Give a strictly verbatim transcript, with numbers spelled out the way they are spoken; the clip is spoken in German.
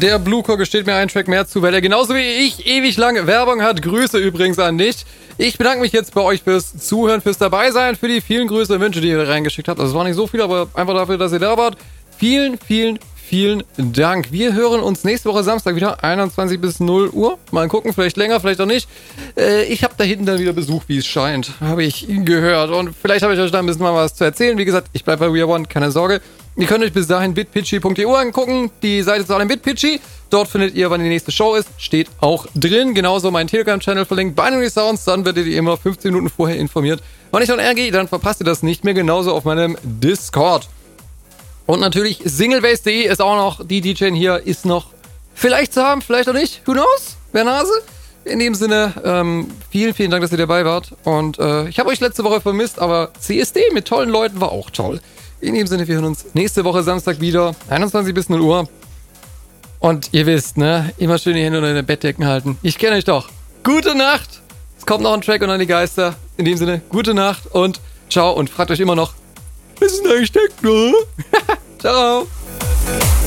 der Bluecore gesteht mir einen Track mehr zu, weil er genauso wie ich ewig lange Werbung hat. Grüße übrigens an dich. Ich bedanke mich jetzt bei euch fürs Zuhören, fürs Dabeisein, für die vielen Grüße und Wünsche, die ihr reingeschickt habt. Also es war nicht so viel, aber einfach dafür, dass ihr da wart. Vielen, vielen, vielen Dank. Wir hören uns nächste Woche Samstag wieder, einundzwanzig bis null Uhr. Mal gucken, vielleicht länger, vielleicht auch nicht. Äh, ich habe da hinten dann wieder Besuch, wie es scheint. Habe ich gehört. Und vielleicht habe ich euch da ein bisschen mal was zu erzählen. Wie gesagt, ich bleibe bei We Are One, keine Sorge. Ihr könnt euch bis dahin bitpitchy punkt e u angucken. Die Seite ist auch in bitpitchy. Dort findet ihr, wann die nächste Show ist. Steht auch drin. Genauso mein Telegram-Channel verlinkt. Binary Sounds. Dann werdet ihr immer fünfzehn Minuten vorher informiert. Wann ich on air gehe, dann verpasst ihr das nicht mehr. Genauso auf meinem Discord. Und natürlich Singlebase punkt de ist auch noch, die D J hier ist noch vielleicht zu haben, vielleicht auch nicht. Who knows? Wer Nase? In dem Sinne, ähm, vielen, vielen Dank, dass ihr dabei wart. Und äh, ich habe euch letzte Woche vermisst, aber C S D mit tollen Leuten war auch toll. In dem Sinne, wir hören uns nächste Woche Samstag wieder, einundzwanzig bis null Uhr. Und ihr wisst, ne, immer schön die Hände unter den Bettdecken halten. Ich kenne euch doch. Gute Nacht. Es kommt noch ein Track unter die Geister. In dem Sinne, gute Nacht und ciao. Und fragt euch immer noch, was ist denn eigentlich Techno? Ciao.